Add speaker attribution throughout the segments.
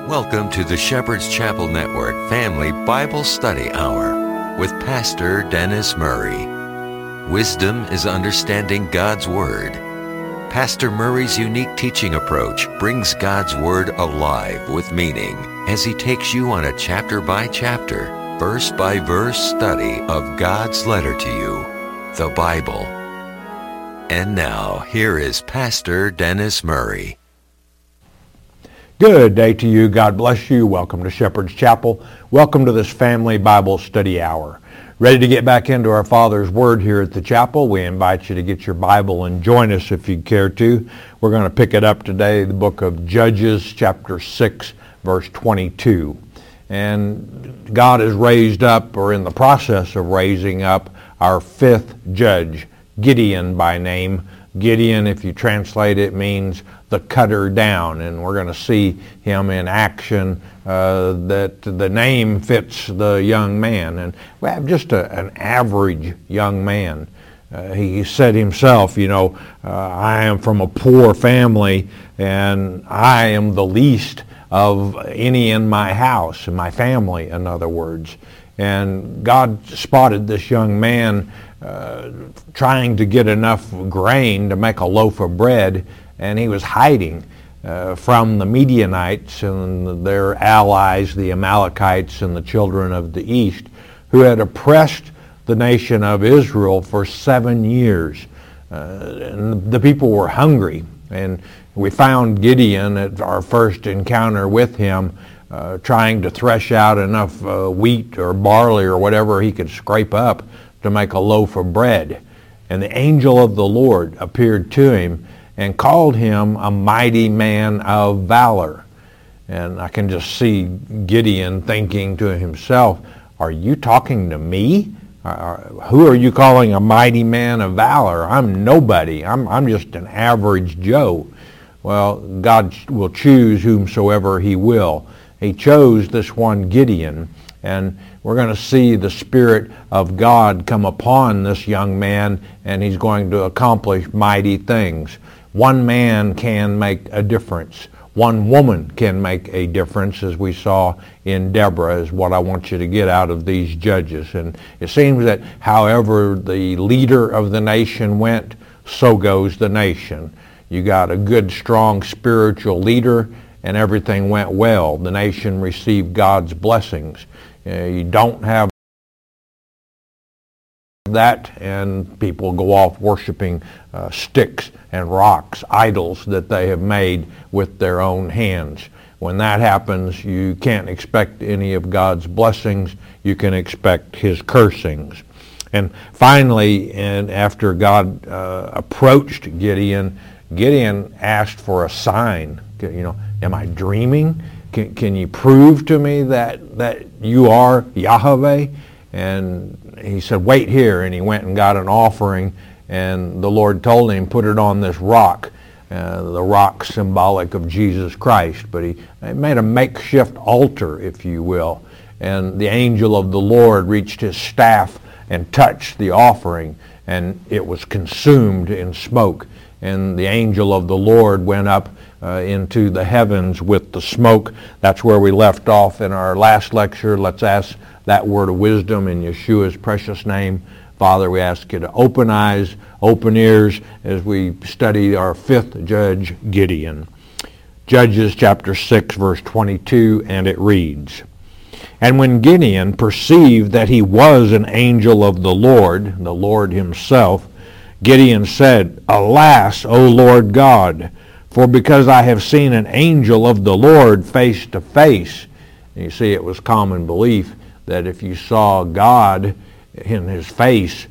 Speaker 1: Welcome to the Shepherd's Chapel Network Family Bible Study Hour with Pastor Dennis Murray. Wisdom is understanding God's Word. Pastor Murray's unique teaching approach brings God's Word alive with meaning as he takes you on a chapter-by-chapter, verse-by-verse study of God's letter to you, the Bible. And now, here is Pastor Dennis Murray.
Speaker 2: Good day to you. God bless you. Welcome to Shepherd's Chapel. Welcome to this Family Bible Study Hour. Ready to get back into our Father's Word here at the chapel? We invite you to get your Bible and join us if you care to. We're going to pick it up today, the book of Judges, chapter 6, verse 22. And God has raised up, or in the process of raising up, our fifth judge, Gideon by name. Gideon, if you translate it, means the cutter down, and we're going to see him in action, that the name fits the young man. And we have just an average young man. He said himself, I am from a poor family, and I am the least of any in my house, in my family, in other words. And God spotted this young man trying to get enough grain to make a loaf of bread, and he was hiding from the Midianites and their allies, the Amalekites and the children of the east, who had oppressed the nation of Israel for 7 years. And the people were hungry, and we found Gideon at our first encounter with him trying to thresh out enough wheat or barley or whatever he could scrape up to make a loaf of bread. And the angel of the Lord appeared to him and called him a mighty man of valor. And I can just see Gideon thinking to himself, are you talking to me? Who are you calling a mighty man of valor? I'm nobody. I'm just an average Joe. Well, God will choose whomsoever he will. He chose this one Gideon, and we're going to see the Spirit of God come upon this young man, and he's going to accomplish mighty things. One man can make a difference. One woman can make a difference, as we saw in Deborah, is what I want you to get out of these judges. And it seems that however the leader of the nation went, so goes the nation. You got a good, strong spiritual leader, and everything went well. The nation received God's blessings. You don't have that, and people go off worshiping sticks and rocks, idols that they have made with their own hands. When that happens, you can't expect any of God's blessings. You can expect his cursings. And finally, and after God approached Gideon, Gideon asked for a sign. Am I dreaming? Can you prove to me that you are Yahweh? And he said, wait here. And he went and got an offering, and the Lord told him, put it on this rock, the rock symbolic of Jesus Christ. But he made a makeshift altar, if you will. And the angel of the Lord reached his staff and touched the offering, and it was consumed in smoke. And the angel of the Lord went up into the heavens with the smoke. That's where we left off in our last lecture. Let's ask that word of wisdom in Yeshua's precious name. Father, we ask you to open eyes, open ears as we study our fifth judge, Gideon. Judges chapter 6, verse 22, and it reads, And when Gideon perceived that he was an angel of the Lord himself, Gideon said, Alas, O Lord God, for because I have seen an angel of the Lord face to face. And you see, it was common belief that if you saw God in his face,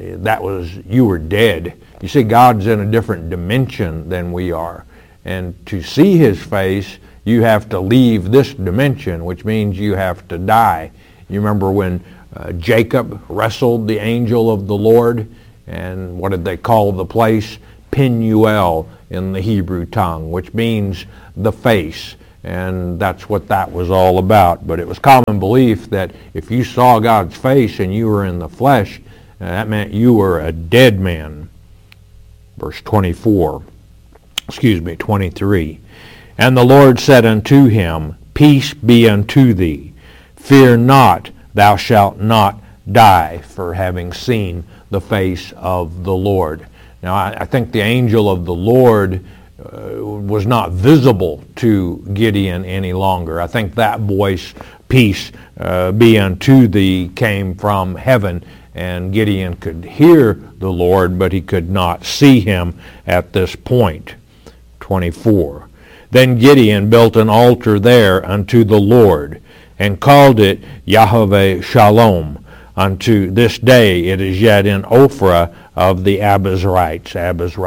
Speaker 2: you were dead. You see, God's in a different dimension than we are. And to see his face, you have to leave this dimension, which means you have to die. You remember when Jacob wrestled the angel of the Lord? And what did they call the place? Penuel in the Hebrew tongue, which means the face. And that's what that was all about. But it was common belief that if you saw God's face and you were in the flesh, that meant you were a dead man. Verse 23. And the Lord said unto him, Peace be unto thee. Fear not, thou shalt not die, for having seen the face of the Lord. Now, I think the angel of the Lord was not visible to Gideon any longer. I think that voice, peace be unto thee, came from heaven, and Gideon could hear the Lord, but he could not see him at this point. 24. Then Gideon built an altar there unto the Lord, and called it Yahweh Shalom. Unto this day it is yet in Ophrah of the Abiezrites.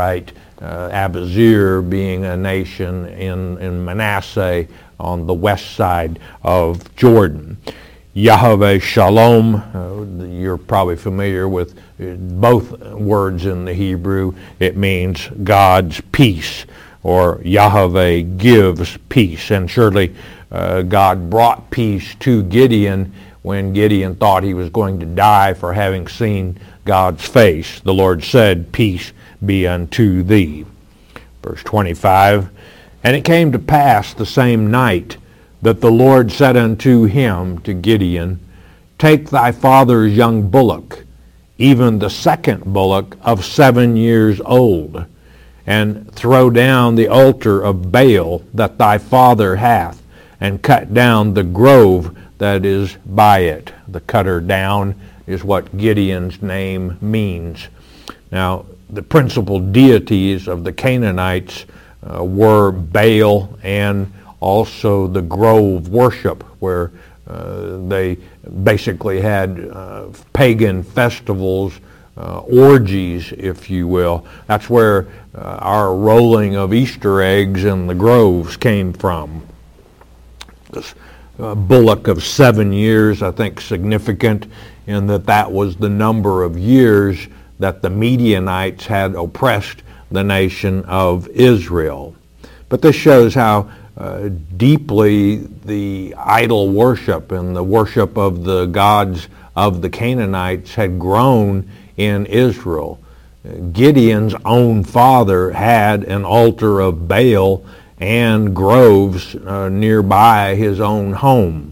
Speaker 2: Abiezer being a nation in Manasseh on the west side of Jordan. Yahweh Shalom, you're probably familiar with both words in the Hebrew. It means God's peace, or Yahweh gives peace. And surely God brought peace to Gideon when Gideon thought he was going to die for having seen God's face. The Lord said, peace be unto thee. Verse 25, and it came to pass the same night that the Lord said unto him, to Gideon, take thy father's young bullock, even the second bullock of 7 years old, and throw down the altar of Baal that thy father hath, and cut down the grove that is by it. The cutter down is what Gideon's name means. Now, the principal deities of the Canaanites were Baal and also the grove worship, where they basically had pagan festivals, orgies, if you will. That's where our rolling of Easter eggs in the groves came from. This bullock of 7 years, I think, significant in that was the number of years that the Midianites had oppressed the nation of Israel. But this shows how deeply the idol worship and the worship of the gods of the Canaanites had grown in Israel. Gideon's own father had an altar of Baal and groves nearby his own home.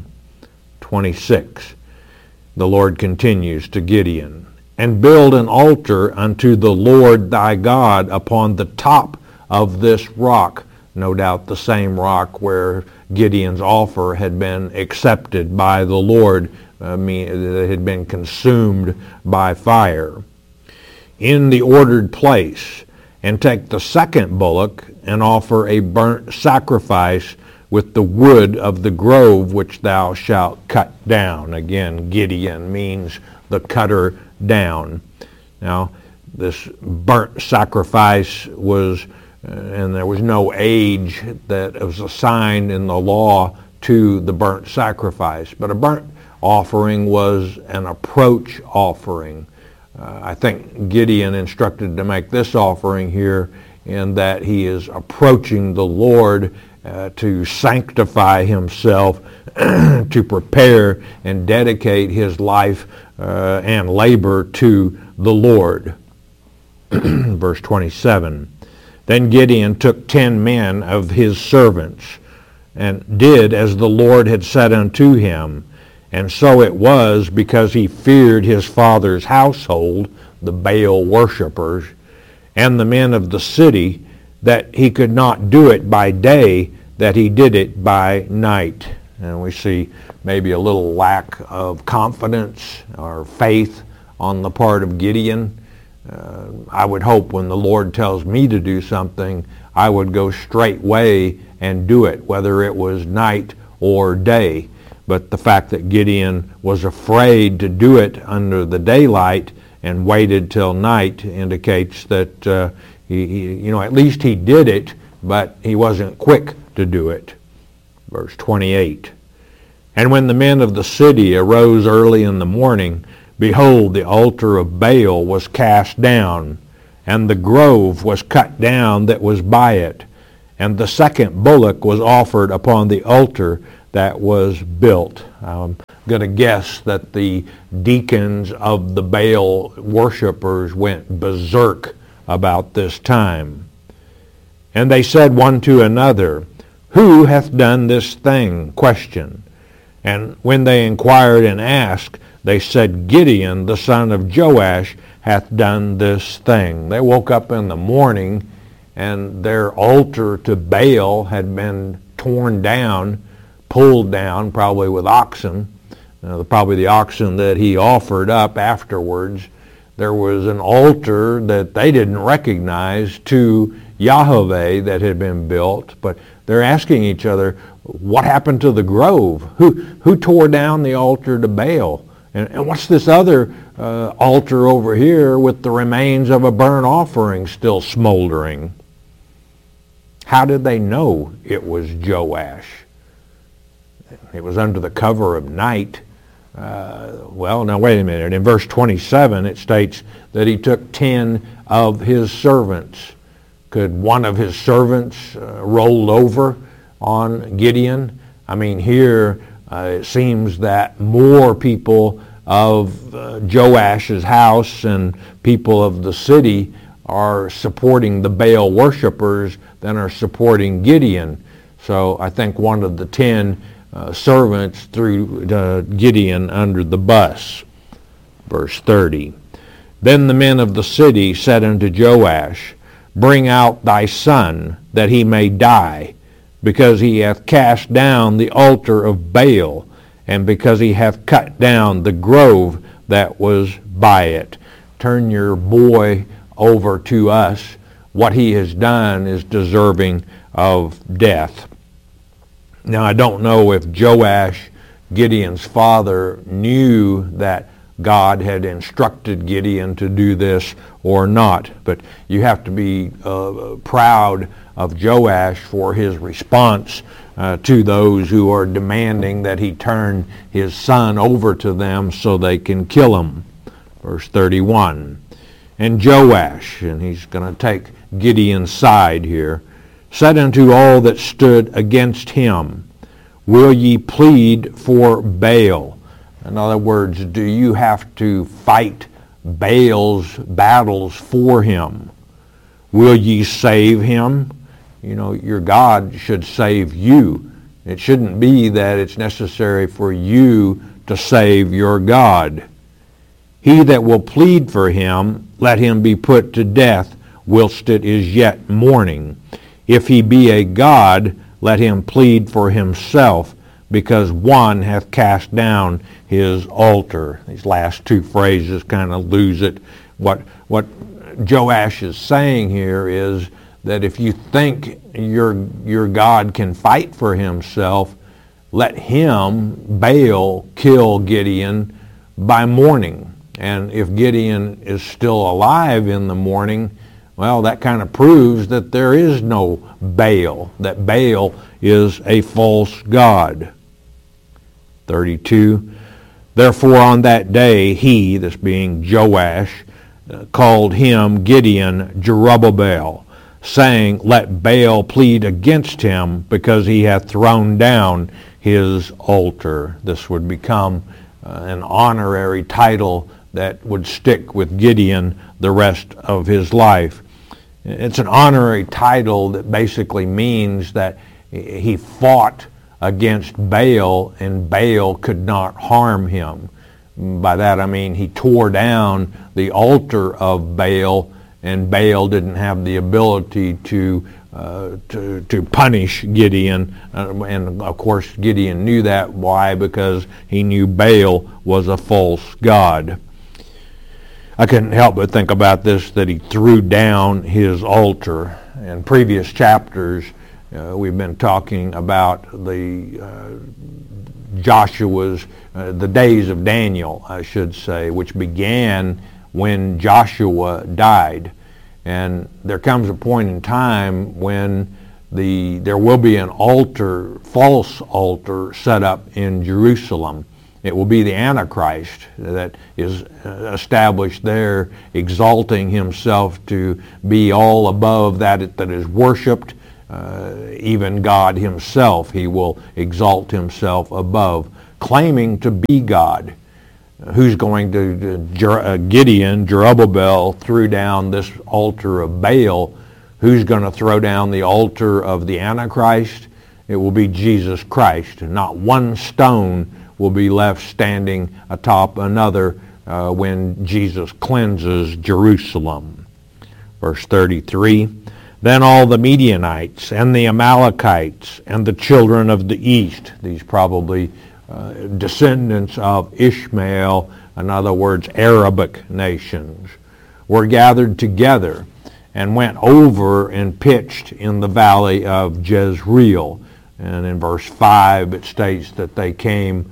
Speaker 2: 26. The Lord continues to Gideon, and build an altar unto the Lord thy God upon the top of this rock. No doubt the same rock where Gideon's offer had been accepted by the Lord, that had been consumed by fire. In the ordered place, and take the second bullock, and offer a burnt sacrifice with the wood of the grove which thou shalt cut down. Again, Gideon means the cutter down. Now, this burnt sacrifice was, and there was no age that was assigned in the law to the burnt sacrifice, but a burnt offering was an approach offering. I think Gideon instructed to make this offering here in that he is approaching the Lord to sanctify himself, to prepare and dedicate his life and labor to the Lord. Verse 27, then Gideon took 10 men of his servants, and did as the Lord had said unto him. And so it was, because he feared his father's household, the Baal worshippers, and the men of the city, that he could not do it by day, that he did it by night. And we see maybe a little lack of confidence or faith on the part of Gideon. I would hope when the Lord tells me to do something, I would go straightway and do it, whether it was night or day. But the fact that Gideon was afraid to do it under the daylight and waited till night indicates that he at least he did it, but he wasn't quick to do it. Verse 28. And when the men of the city arose early in the morning, behold, the altar of Baal was cast down, and the grove was cut down that was by it, and the second bullock was offered upon the altar that was built. I'm going to guess that the deacons of the Baal worshipers went berserk about this time. And they said one to another, Who hath done this thing? Question. And when they inquired and asked, they said, Gideon, the son of Joash, hath done this thing. They woke up in the morning, and their altar to Baal had been torn down, pulled down, probably with oxen, probably the oxen that he offered up afterwards. There was an altar that they didn't recognize to Yahweh that had been built, but they're asking each other, what happened to the grove? Who tore down the altar to Baal? And what's this other altar over here with the remains of a burnt offering still smoldering? How did they know it was Joash? It was under the cover of night. Well, now wait a minute. In verse 27, it states that he took 10 of his servants. Could one of his servants roll over on Gideon? I mean, here it seems that more people of Joash's house and people of the city are supporting the Baal worshipers than are supporting Gideon. So I think one of the 10 servants threw Gideon under the bus. Verse 30. Then the men of the city said unto Joash, Bring out thy son, that he may die, because he hath cast down the altar of Baal, and because he hath cut down the grove that was by it. Turn your boy over to us. What he has done is deserving of death. Now, I don't know if Joash, Gideon's father, knew that God had instructed Gideon to do this or not, but you have to be proud of Joash for his response to those who are demanding that he turn his son over to them so they can kill him. Verse 31. And Joash, and he's going to take Gideon's side here, said unto all that stood against him, Will ye plead for Baal? In other words, do you have to fight Baal's battles for him? Will ye save him? You know, your God should save you. It shouldn't be that it's necessary for you to save your God. He that will plead for him, let him be put to death whilst it is yet morning. If he be a god, let him plead for himself, because one hath cast down his altar. These last two phrases kind of lose it. What Joash is saying here is that if you think your God can fight for himself, let him, Baal, kill Gideon by morning. And if Gideon is still alive in the morning, well, that kind of proves that there is no Baal, that Baal is a false god. 32. Therefore on that day he, this being Joash, called him Gideon Jerubbaal, saying, Let Baal plead against him, because he hath thrown down his altar. This would become an honorary title that would stick with Gideon the rest of his life. It's an honorary title that basically means that he fought against Baal, and Baal could not harm him. By that I mean he tore down the altar of Baal, and Baal didn't have the ability to punish Gideon. And of course Gideon knew that. Why? Because he knew Baal was a false god. I couldn't help but think about this, that he threw down his altar. In previous chapters, we've been talking about the Joshua's, the days of Daniel, I should say, which began when Joshua died. And there comes a point in time when there will be an altar, false altar, set up in Jerusalem. It will be the Antichrist that is established there, exalting himself to be all above that is worshipped. Even God himself, he will exalt himself above, claiming to be God. Who's going to, Gideon, Jerubbaal, threw down this altar of Baal. Who's going to throw down the altar of the Antichrist? it will be Jesus Christ. And not one stone will be left standing atop another when Jesus cleanses Jerusalem. Verse 33, then all the Midianites and the Amalekites and the children of the east, these probably descendants of Ishmael, in other words, Arabic nations, were gathered together and went over and pitched in the valley of Jezreel. And in verse 5 it states that they came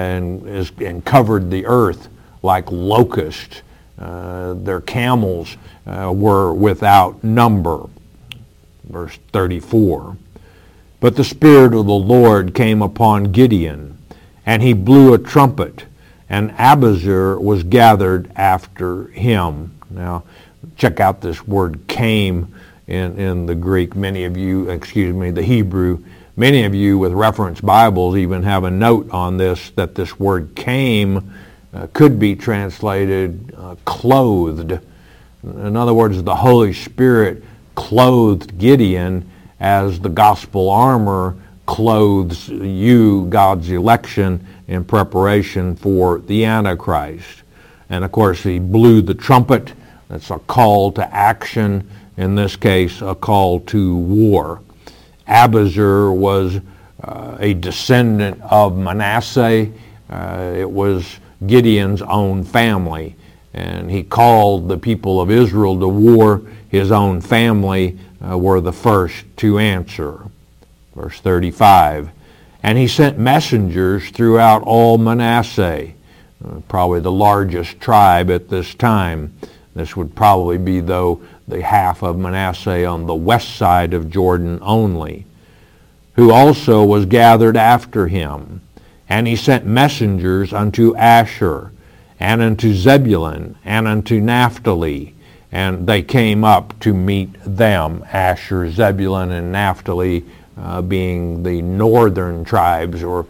Speaker 2: and covered the earth like locusts. Their camels were without number. Verse 34. But the Spirit of the Lord came upon Gideon, and he blew a trumpet, and Abiezer was gathered after him. Now, check out this word came in the Greek. The Hebrew. Many of you with reference Bibles even have a note on this, that this word came could be translated clothed. In other words, the Holy Spirit clothed Gideon as the gospel armor clothes you, God's election, in preparation for the Antichrist. And of course, he blew the trumpet. That's a call to action. In this case, a call to war. Abiezer was a descendant of Manasseh. It was Gideon's own family. And he called the people of Israel to war. His own family were the first to answer. Verse 35. And he sent messengers throughout all Manasseh, probably the largest tribe at this time. This would probably be, though, the half of Manasseh on the west side of Jordan only, who also was gathered after him. And he sent messengers unto Asher, and unto Zebulun, and unto Naphtali, and they came up to meet them, Asher, Zebulun, and Naphtali being the northern tribes, or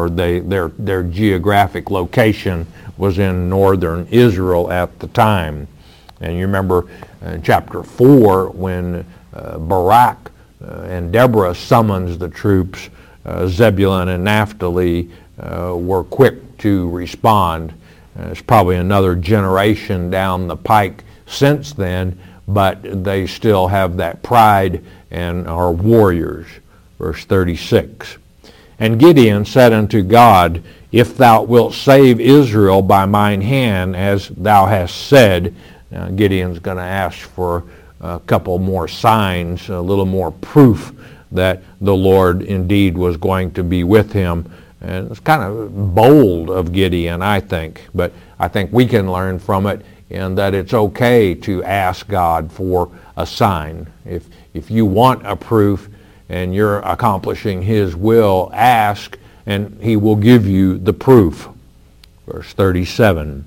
Speaker 2: their geographic location was in northern Israel at the time. And you remember in chapter 4 when Barak and Deborah summons the troops, Zebulun and Naphtali were quick to respond. It's probably another generation down the pike since then, but they still have that pride and are warriors. Verse 36. And Gideon said unto God, if thou wilt save Israel by mine hand, as thou hast said. Now, Gideon's going to ask for a couple more signs, a little more proof that the Lord indeed was going to be with him. And it's kind of bold of Gideon, I think, but I think we can learn from it in that it's okay to ask God for a sign. If you want a proof and you're accomplishing his will, ask, and he will give you the proof. Verse 37.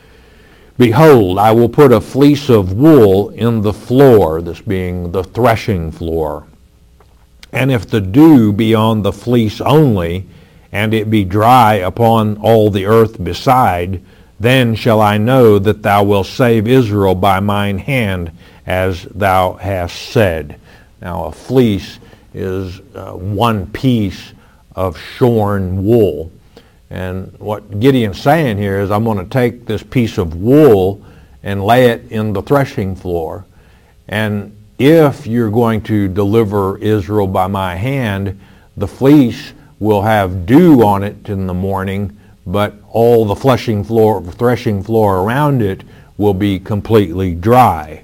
Speaker 2: Behold, I will put a fleece of wool in the floor, this being the threshing floor. And if the dew be on the fleece only, and it be dry upon all the earth beside, then shall I know that thou wilt save Israel by mine hand, as thou hast said. Now a fleece is one piece of shorn wool. And what Gideon's saying here is, I'm going to take this piece of wool and lay it in the threshing floor. And if you're going to deliver Israel by my hand, the fleece will have dew on it in the morning, but all the threshing floor around it will be completely dry.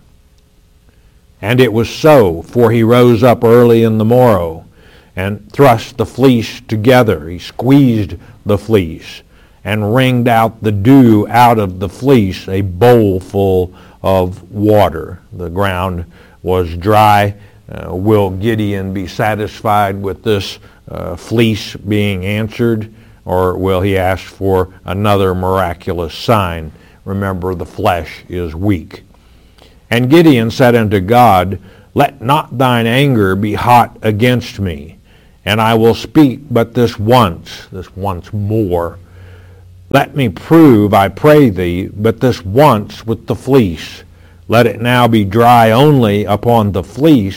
Speaker 2: And it was so, for he rose up early in the morrow, and thrust the fleece together. He squeezed the fleece, and wringed out the dew out of the fleece, a bowl full of water. The ground was dry. Will Gideon be satisfied with this fleece being answered, or will he ask for another miraculous sign? Remember, the flesh is weak. And Gideon said unto God, let not thine anger be hot against me, and I will speak but this once more. Let me prove, I pray thee, but this once with the fleece. Let it now be dry only upon the fleece,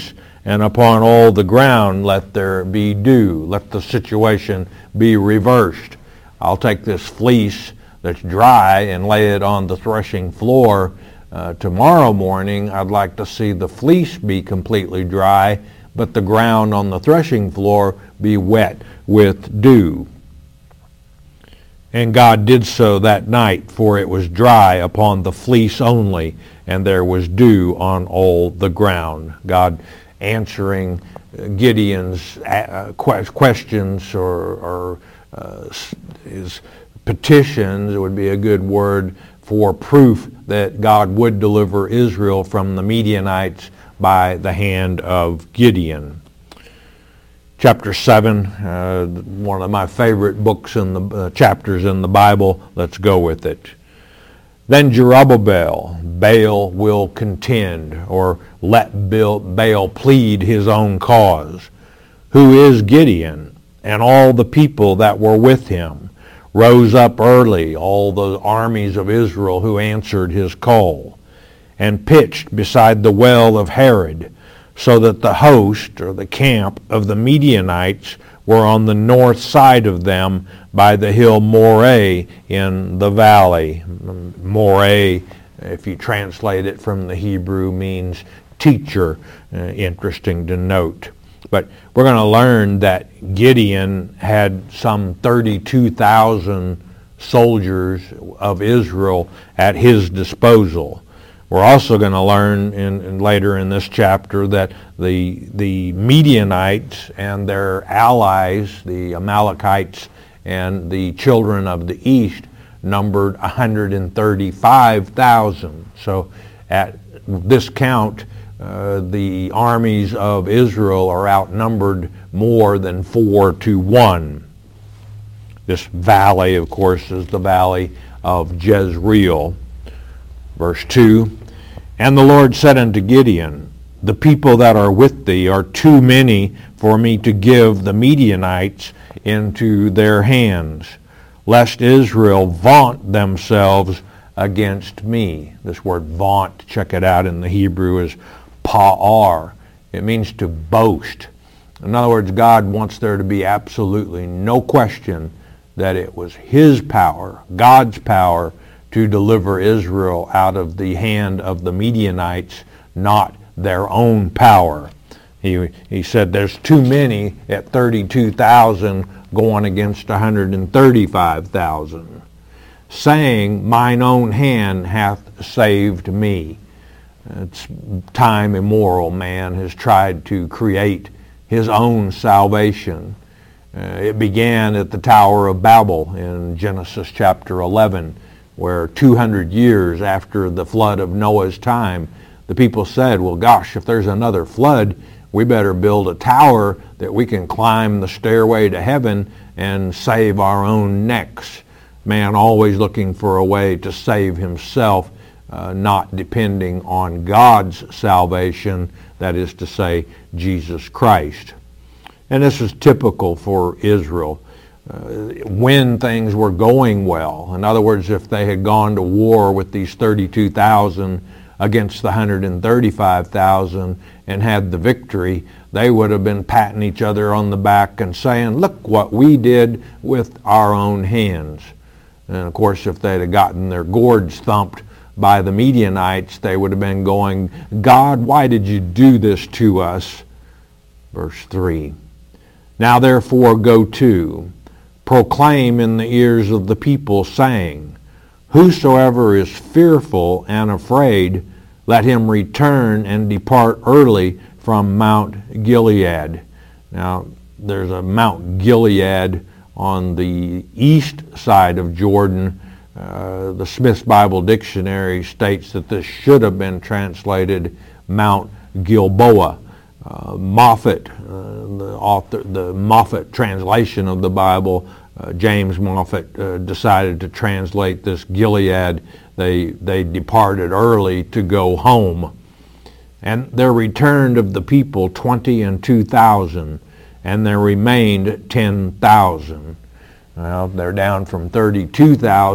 Speaker 2: and upon all the ground let there be dew. Let the situation be reversed. I'll take this fleece that's dry and lay it on the threshing floor. Tomorrow morning, I'd like to see the fleece be completely dry, but the ground on the threshing floor be wet with dew. And God did so that night, for it was dry upon the fleece only, and there was dew on all the ground. God answering Gideon's questions or his petitions, it would be a good word, for proof that God would deliver Israel from the Midianites by the hand of Gideon. Chapter 7, one of my favorite books in the chapters in the Bible. Let's go with it. Then Jerubbaal, Baal will contend, or let Baal plead his own cause, who is Gideon, and all the people that were with him, rose up early, all the armies of Israel who answered his call, and pitched beside the well of Harod, so that the host, or the camp, of the Midianites were on the north side of them by the hill Moreh in the valley. Moreh, if you translate it from the Hebrew, means teacher. Interesting to note. But we're going to learn that Gideon had some 32,000 soldiers of Israel at his disposal. We're also going to learn later in this chapter that the Midianites and their allies, the Amalekites and the children of the east, numbered 135,000. So at this count, the armies of Israel are outnumbered more than 4-1. This valley, of course, is the valley of Jezreel. Verse 2, And the Lord said unto Gideon, The people that are with thee are too many for me to give the Midianites into their hands, lest Israel vaunt themselves against me. This word vaunt, check it out in the Hebrew, is pa'ar. It means to boast. In other words, God wants there to be absolutely no question that it was his power, God's power, to deliver Israel out of the hand of the Midianites, not their own power. He said there's too many at 32,000 going against 135,000, saying, Mine own hand hath saved me. It's time immemorial man has tried to create his own salvation. It began at the Tower of Babel in Genesis chapter 11, where 200 years after the flood of Noah's time, the people said, well, gosh, if there's another flood, we better build a tower that we can climb the stairway to heaven and save our own necks. Man always looking for a way to save himself, not depending on God's salvation, that is to say, Jesus Christ. And this is typical for Israel. When things were going well, in other words, if they had gone to war with these 32,000 against the 135,000 and had the victory, they would have been patting each other on the back and saying, look what we did with our own hands. And of course, if they'd have gotten their gourds thumped by the Midianites, they would have been going, God, why did you do this to us? Verse 3, Now therefore go to, proclaim in the ears of the people, saying, Whosoever is fearful and afraid, let him return and depart early from Mount Gilead. Now, there's a Mount Gilead on the east side of Jordan. The Smith's Bible Dictionary states that this should have been translated Mount Gilboa. Moffat, the Moffat translation of the Bible, James Moffat decided to translate this Gilead. They departed early to go home. And there returned of the people 22,000, and there remained 10,000. Well, they're down from 32,000